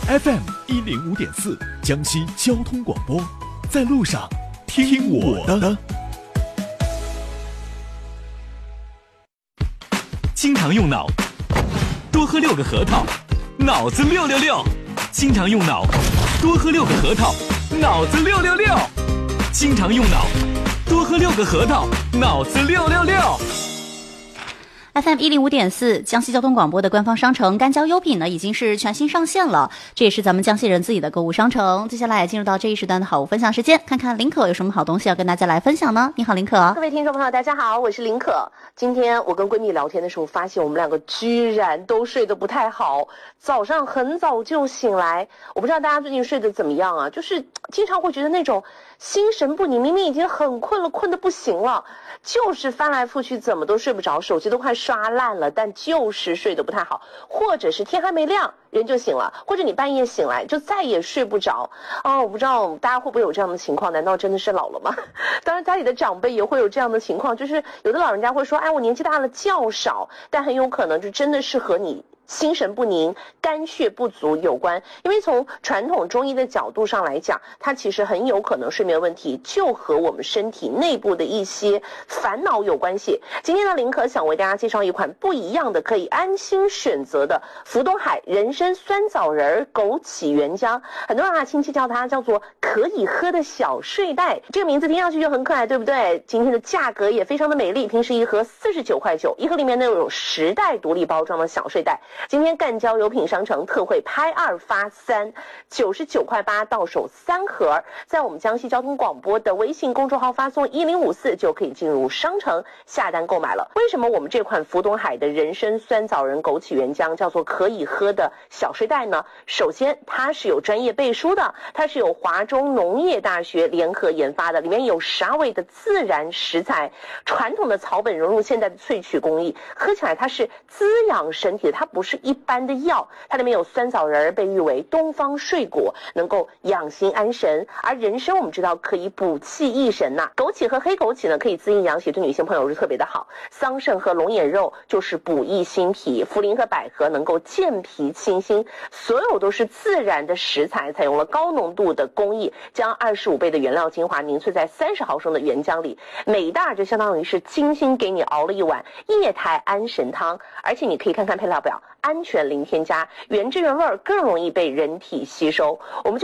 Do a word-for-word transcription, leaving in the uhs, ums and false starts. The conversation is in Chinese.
F M 一零五点四，江西交通广播，在路上听我的。 经常用脑，多喝六个核桃，脑子六六六。经常用脑，多喝六个核桃，脑子六六六。经常用脑，多喝六个核桃，脑子六六六。 F M 一零五点四，江西交通广播的官方商城干椒优品呢，已经是全新上线了。这也是咱们江西人自己的购物商城。接下来进入到这一时段的好物分享时间，看看林可有什么好东西要跟大家来分享呢？你好，林可。 各位听众朋友，大家好，我是林可。今天我跟闺蜜聊天的时候，发现我们两个居然都睡得不太好，早上很早就醒来。我不知道大家最近睡得怎么样啊？就是经常会觉得那种心神不宁，明明已经很困了，困得不行了，就是翻来覆去怎么都睡不着，手机都快刷烂了，但就是睡得不太好，或者是天还没亮人就醒了，或者你半夜醒来就再也睡不着。哦，我不知道大家会不会有这样的情况，难道真的是老了吗？当然家里的长辈也会有这样的情况，就是有的老人家会说，哎，我年纪大了觉少，但很有可能就真的是和你心神不宁、肝血不足有关。因为从传统中医的角度上来讲，它其实很有可能睡眠问题就和我们身体内部的一些烦恼有关系。今天呢，林可想为大家介绍一款不一样的可以安心选择的福东海人参酸枣仁枸杞原浆，很多人啊亲切叫它叫做可以喝的小睡袋，这个名字听上去就很可爱，对不对？今天的价格也非常的美丽，平时一盒四十九块九，一盒里面呢有十袋独立包装的小睡袋。今天干椒有品商城特惠拍二发三，九十九块八到手三盒，在我们江西交通广播的微信公众号发送一零五四就可以进入商城下单购买了。为什么我们这款福东海的人参酸枣仁枸杞原浆叫做可以喝的小睡袋呢？首先它是有专业背书的，它是有华中农业大学联合研发的，里面有十二味的自然食材，传统的草本融入现代的萃取工艺，喝起来它是滋养身体的，它不是一般的药。它里面有酸枣仁，被誉为东方睡果，能够养心安神，而人参我们知道可以补气益神呐、啊。枸杞和黑枸杞呢可以滋阴养血，对女性朋友是特别的好。桑葚和龙眼肉就是补益心脾，茯苓和百合能够健脾清心，所有都是自然的食材，采用了高浓度的工艺，将二十五倍的原料精华凝萃在三十毫升的原浆里，每一袋就相当于是精心给你熬了一碗液态安神汤。而且你可以看看配料表，安全零添加，原汁原味，更容易被人体吸收。我们